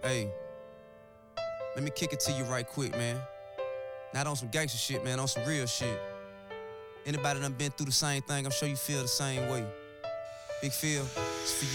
Hey, let me kick it to you right quick, man. Not on some gangster shit, man, on some real shit. Anybody done been through the same thing, I'm sure you feel the same way. Big Phil, it's for you.